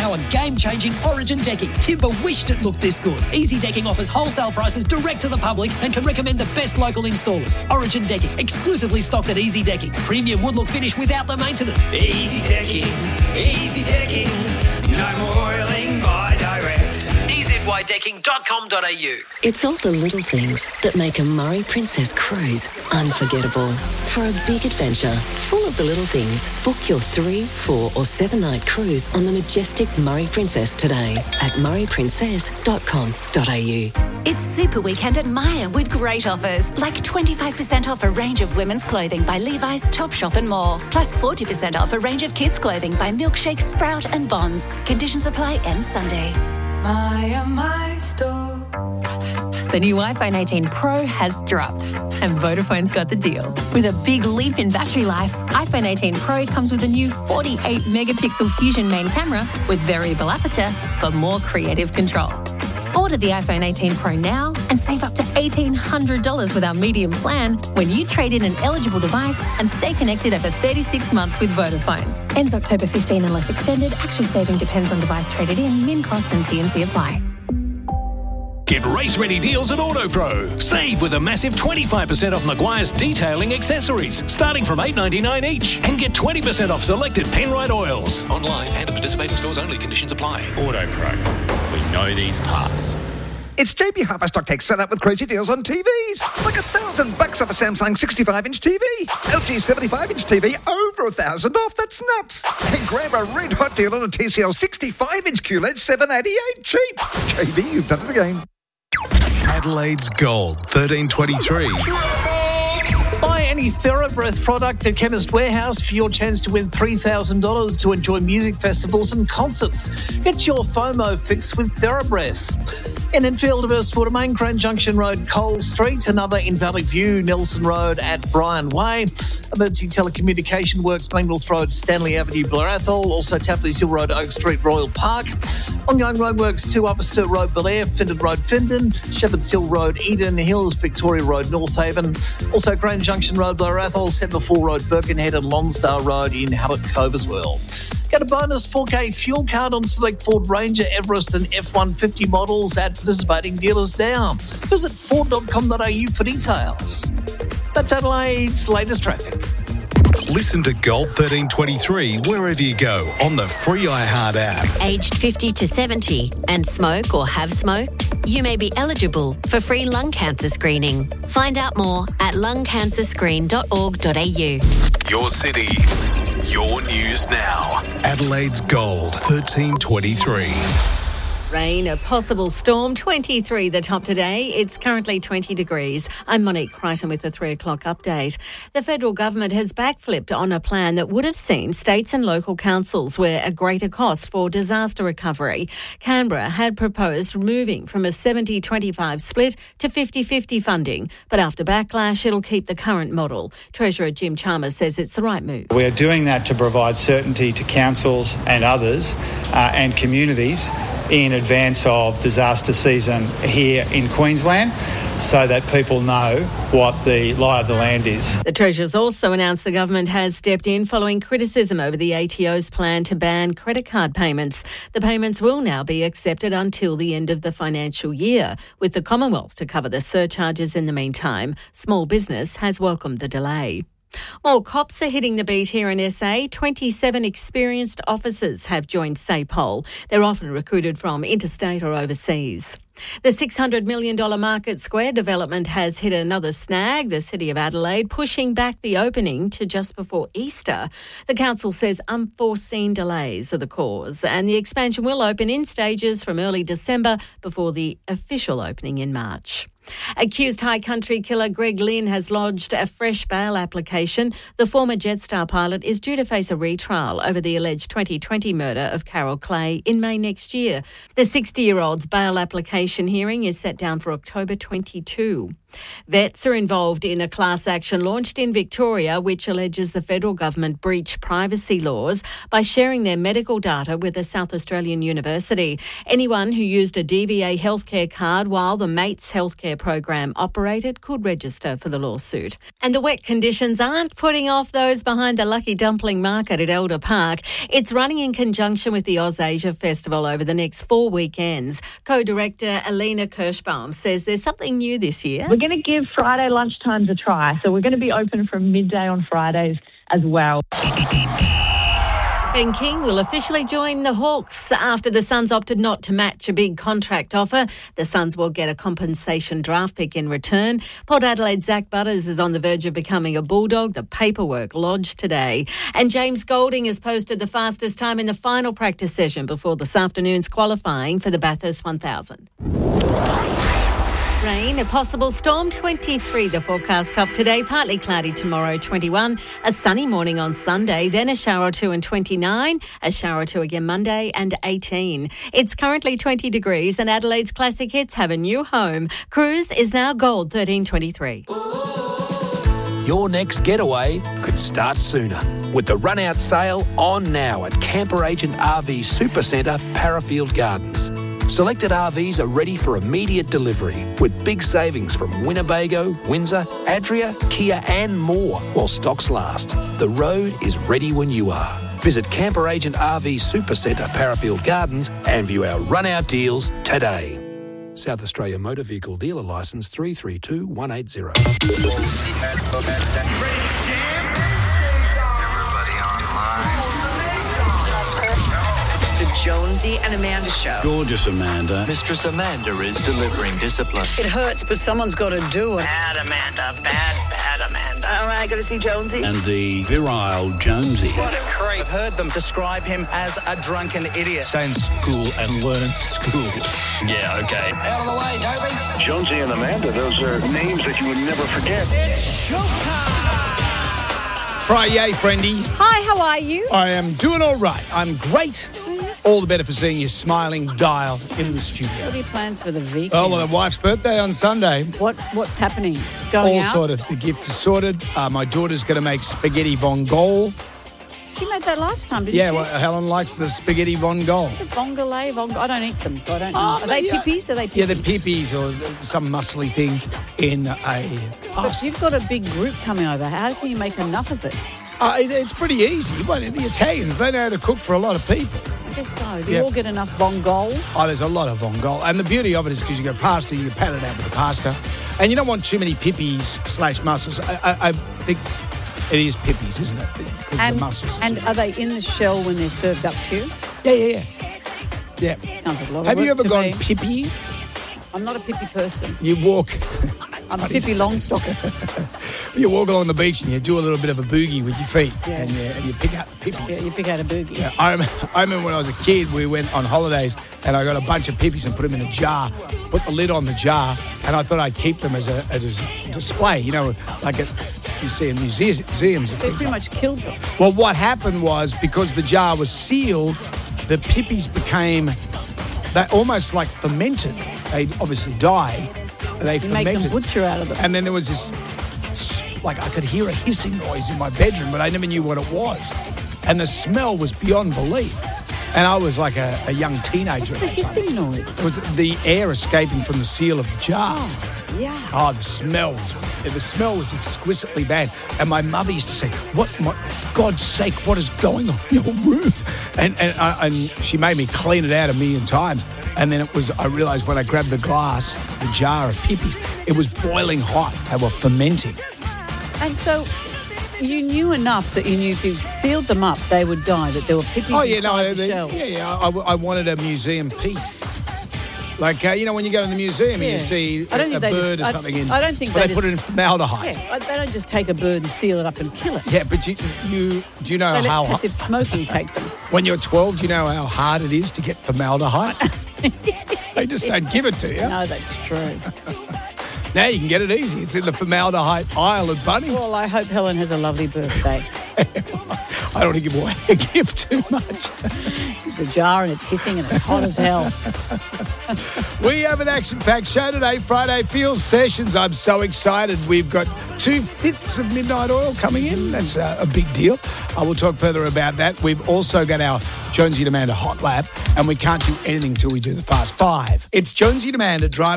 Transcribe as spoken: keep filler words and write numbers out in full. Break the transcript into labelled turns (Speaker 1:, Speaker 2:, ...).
Speaker 1: our game-changing Origin decking. Timber wished it looked this good. Easy Decking offers wholesale prices direct to the public and can recommend the best local installers. Origin Decking, exclusively stocked at Easy Decking. Premium wood look finish without the maintenance.
Speaker 2: Easy Decking, Easy Decking, no more oiling by direct.
Speaker 1: e z y decking dot com dot a u.
Speaker 3: It's all the little things that make a Murray Princess cruise unforgettable. For a big adventure full of the little things, book your three, four or seven night cruise on the majestic Murray Princess today at murray princess dot com dot a u.
Speaker 4: It's Super Weekend at Myer with great offers, like twenty-five percent off a range of women's clothing by Levi's, Topshop and more, plus forty percent off a range of kids' clothing by Milkshake, Sprout and Bonds. Conditions apply end Sunday.
Speaker 5: Myer, my store.
Speaker 6: The new iPhone eighteen Pro has dropped and Vodafone's got the deal. With a big leap in battery life, iPhone eighteen Pro comes with a new forty-eight megapixel Fusion main camera with variable aperture for more creative control. Order the iPhone eighteen Pro now and save up to eighteen hundred dollars with our medium plan when you trade in an eligible device and stay connected over thirty-six months with Vodafone. Ends October fifteenth unless extended. Actual saving depends on device traded in. Min cost and T and C apply.
Speaker 7: Get race-ready deals at AutoPro. Save with a massive twenty-five percent off Maguire's detailing accessories, starting from eight dollars ninety-nine each. And get twenty percent off selected Penrite oils. Online and at participating stores only. Conditions apply.
Speaker 8: AutoPro. We know these parts.
Speaker 9: It's J B Half Stock Tech set up with crazy deals on T Vs. Like a thousand bucks off a Samsung sixty-five inch T V. L G seventy-five inch T V, over a thousand off. That's nuts. And grab a red hot deal on a T C L sixty-five inch Q L E D, seven eighty-eight cheap. J B, you've done it again.
Speaker 10: Adelaide's Gold, thirteen twenty-three.
Speaker 11: Buy any TheraBreath product at Chemist Warehouse for your chance to win three thousand dollars to enjoy music festivals and concerts. Get your FOMO fix with TheraBreath. In Enfield, Hurstwater Main, Crane Junction Road, Cole Street. Another in Valley View, Nelson Road at Bryan Way. Emergency Telecommunication Works, Mangles Road, Stanley Avenue, Blair Athol. Also Tapley's Hill Road, Oak Street, Royal Park. Ongoing roadworks to Upper Sturt Road, Belair, Findon Road, Findon. Shepherd's Hill Road, Eden Hills, Victoria Road, North Haven. Also Crane Junction Road, Blair Athol, Semaphore Road, Birkenhead and Lonsdale Road in Hallett Cove as well. Get a bonus four K fuel card on select Ford Ranger, Everest and F one fifty models at participating dealers now. Visit ford dot com dot a u for details. That's Adelaide's latest traffic.
Speaker 10: Listen to Gold thirteen twenty-three wherever you go on the free iHeart app.
Speaker 3: Aged fifty to seventy and smoke or have smoked? You may be eligible for free lung cancer screening. Find out more at lung cancer screen dot org dot a u.
Speaker 10: Your city, your news now. Adelaide's Gold, thirteen twenty-three.
Speaker 12: Rain, a possible storm, twenty-three the top today. It's currently twenty degrees. I'm Monique Crichton with the three o'clock update. The federal government has backflipped on a plan that would have seen states and local councils bear a greater cost for disaster recovery. Canberra had proposed moving from a seventy twenty-five split to fifty-fifty funding, but after backlash, it'll keep the current model. Treasurer Jim Chalmers says it's the right move.
Speaker 13: We are doing that to provide certainty to councils and others uh, and communities in advance of disaster season here in Queensland so that people know what the lie of the land is.
Speaker 12: The Treasurer's also announced the government has stepped in following criticism over the A T O's plan to ban credit card payments. The payments will now be accepted until the end of the financial year, with the Commonwealth to cover the surcharges in the meantime. Small business has welcomed the delay. More cops are hitting the beat here in S A. twenty-seven experienced officers have joined SAPOL. They're often recruited from interstate or overseas. The six hundred million dollars Market Square development has hit another snag, the City of Adelaide pushing back the opening to just before Easter. The council says unforeseen delays are the cause, and the expansion will open in stages from early December before the official opening in March. Accused High Country killer Greg Lynn has lodged a fresh bail application. The former Jetstar pilot is due to face a retrial over the alleged twenty twenty murder of Carol Clay in May next year. The sixty-year-old's bail application hearing is set down for October twenty-second. Vets are involved in a class action launched in Victoria which alleges the federal government breached privacy laws by sharing their medical data with a South Australian university. Anyone who used a D V A healthcare card while the Mates healthcare program operated could register for the lawsuit. And the wet conditions aren't putting off those behind the Lucky Dumpling Market at Elder Park. It's running in conjunction with the AusAsia Festival over the next four weekends. Co-director Alina Kirschbaum says there's something new this year.
Speaker 14: We're going to give Friday lunchtimes a try, so we're going to be open from midday on Fridays as well.
Speaker 12: Ben King will officially join the Hawks after the Suns opted not to match a big contract offer. The Suns will get a compensation draft pick in return. Port Adelaide's Zach Butters is on the verge of becoming a Bulldog. The paperwork lodged today. And James Golding has posted the fastest time in the final practice session before this afternoon's qualifying for the Bathurst one thousand. Rain, a possible storm, twenty-three the forecast top today, partly cloudy tomorrow, twenty-one, a sunny morning on Sunday, then a shower or two and twenty-nine, a shower or two again Monday and eighteen. It's currently twenty degrees and Adelaide's classic hits have a new home. Cruise is now gold thirteen twenty-three.
Speaker 10: Your next getaway could start sooner with the run-out sale on now at Camper Agent R V Supercentre, Parafield Gardens. Selected R Vs are ready for immediate delivery with big savings from Winnebago, Windsor, Adria, Kia and more while stocks last. The road is ready when you are. Visit Camper Agent R V Supercentre, Parafield Gardens and view our run-out deals today. South Australia Motor Vehicle Dealer Licence three three two one eight zero.
Speaker 15: Jonesy and Amanda Show.
Speaker 16: Gorgeous Amanda.
Speaker 17: Mistress Amanda is delivering discipline.
Speaker 15: It hurts, but someone's got to do it.
Speaker 17: Bad Amanda, bad, bad Amanda.
Speaker 15: All right, I got to see Jonesy.
Speaker 16: And the virile Jonesy.
Speaker 17: What a creep. I've heard them describe him as a drunken idiot.
Speaker 16: Stay in school and learn school.
Speaker 17: Yeah, okay.
Speaker 15: Out of the way, Toby.
Speaker 18: Jonesy and Amanda, those are names that you would never forget.
Speaker 17: It's showtime.
Speaker 19: Friday, friendy.
Speaker 20: Hi, how are you?
Speaker 19: I am doing all right. I'm great. All the better for seeing your smiling dial in the studio.
Speaker 20: What are your plans for the weekend?
Speaker 19: Oh, well, the wife's birthday on Sunday.
Speaker 20: What What's happening? Going
Speaker 19: All
Speaker 20: out?
Speaker 19: sorted. The gift is sorted. Uh, my daughter's going to make spaghetti vongole.
Speaker 20: She made that last time, didn't
Speaker 19: yeah,
Speaker 20: she?
Speaker 19: well, Helen likes the spaghetti vongole.
Speaker 20: Is it vongole? Vong- I don't eat them, so I don't know.
Speaker 19: Oh,
Speaker 20: are they
Speaker 19: yeah.
Speaker 20: pippies? Are they pippies?
Speaker 19: Yeah, they're pippies or some muscly thing in a
Speaker 20: But
Speaker 19: pasta.
Speaker 20: you've got a big group coming over. How can you make enough of it?
Speaker 19: Uh, it, it's pretty easy. Well, the Italians, they know how to cook for a lot of people.
Speaker 20: I guess so. Do
Speaker 19: Yeah.
Speaker 20: you all get enough vongole?
Speaker 19: Oh, there's a lot of vongole. And the beauty of it is because you go pasta, you pat it out with the pasta. And you don't want too many pippies slash mussels. I, I, I think it is pippies, isn't it? Because
Speaker 20: And,
Speaker 19: the mussels.
Speaker 20: and are they in the shell when they're served up to you?
Speaker 19: Yeah, yeah, yeah. Yeah.
Speaker 20: Sounds like a lot of
Speaker 19: Have you
Speaker 20: work
Speaker 19: ever
Speaker 20: to
Speaker 19: gone
Speaker 20: me.
Speaker 19: pippy?
Speaker 20: I'm not a pippy person.
Speaker 19: You walk...
Speaker 20: I'm a
Speaker 19: funny to
Speaker 20: Pippi
Speaker 19: say.
Speaker 20: Longstocking.
Speaker 19: You walk along the beach and you do a little bit of a boogie with your feet.
Speaker 20: Yeah.
Speaker 19: And, you, and you pick out the pippies.
Speaker 20: Yeah, you pick out a boogie.
Speaker 19: Yeah, I, rem- I remember when I was a kid, we went on holidays and I got a bunch of pippies and put them in a jar, put the lid on the jar, and I thought I'd keep them as a, as a display, you know, like it, you see in museums. museums and
Speaker 20: They
Speaker 19: things
Speaker 20: pretty
Speaker 19: like
Speaker 20: much killed them.
Speaker 19: Well, what happened was because the jar was sealed, the pippies became, they almost like fermented. They obviously died. They
Speaker 20: You make
Speaker 19: fermented.
Speaker 20: them butcher out of them.
Speaker 19: And then there was this, like I could hear a hissing noise in my bedroom, but I never knew what it was. And the smell was beyond belief. And I was like a, a young teenager.
Speaker 20: What's the hissing noise?
Speaker 19: It was the air escaping from the seal of the jar.
Speaker 20: Oh, yeah.
Speaker 19: Oh, the smell was the smell was exquisitely bad. And my mother used to say, "What, my, God's sake, what is going on in your room?" And and, I, and she made me clean it out a million times. And then it was, I realised when I grabbed the glass, the jar of pippies, it was boiling hot. They were fermenting.
Speaker 20: And so you knew enough that you knew if you sealed them up, they would die, that there were pippies
Speaker 19: Oh, yeah,
Speaker 20: inside
Speaker 19: no,
Speaker 20: the
Speaker 19: they,
Speaker 20: shells.
Speaker 19: yeah, yeah. I, I wanted a museum piece. Like, uh, you know, when you go to the museum
Speaker 20: Yeah.
Speaker 19: and you see
Speaker 20: I don't
Speaker 19: a,
Speaker 20: think
Speaker 19: a
Speaker 20: they
Speaker 19: bird
Speaker 20: just-
Speaker 19: or something
Speaker 20: I-
Speaker 19: in,
Speaker 20: I don't think
Speaker 19: well,
Speaker 20: they
Speaker 19: they put it in
Speaker 20: just-
Speaker 19: formaldehyde.
Speaker 20: Yeah, they don't just take a bird and seal it up and kill it.
Speaker 19: Yeah, but you, you do you know
Speaker 20: They let
Speaker 19: how
Speaker 20: passive smoking take them.
Speaker 19: when you're twelve, do you know how hard it is to get formaldehyde? They just don't give it to you.
Speaker 20: No, that's true.
Speaker 19: Now you can get it easy. It's in the formaldehyde aisle at Bunnings.
Speaker 20: Well, I hope Helen has a lovely birthday.
Speaker 19: I don't want to give away a gift too much.
Speaker 20: It's a jar and it's hissing and it's hot as hell.
Speaker 19: We have an action-packed show today, Friday Field Sessions. I'm so excited. We've got two-fifths of Midnight Oil coming in. That's a, a big deal. I will talk further about that. We've also got our Jonesy and Amanda Hot Lap, and we can't do anything till we do the Fast Five. It's Jonesy and Amanda driving